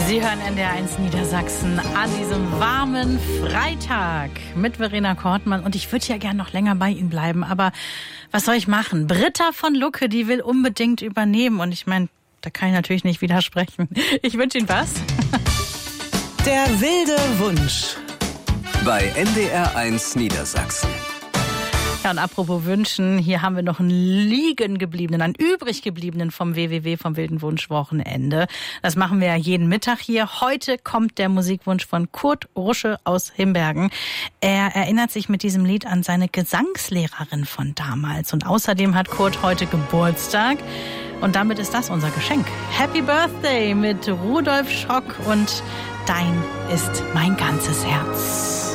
Sie hören NDR1 Niedersachsen an diesem warmen Freitag mit Verena Kortmann. Und ich würde ja gern noch länger bei Ihnen bleiben, aber was soll ich machen? Britta von Lucke, die will unbedingt übernehmen. Und ich meine, da kann ich natürlich nicht widersprechen. Ich wünsche Ihnen was. Der wilde Wunsch. Bei NDR1 Niedersachsen. Ja, und apropos Wünschen, hier haben wir noch einen liegen gebliebenen, einen übrig gebliebenen vom WWW, vom Wilden Wunsch Wochenende. Das machen wir ja jeden Mittag hier. Heute kommt der Musikwunsch von Kurt Rusche aus Himbergen. Er erinnert sich mit diesem Lied an seine Gesangslehrerin von damals. Und außerdem hat Kurt heute Geburtstag. Und damit ist das unser Geschenk. Happy Birthday mit Rudolf Schock und Dein ist mein ganzes Herz.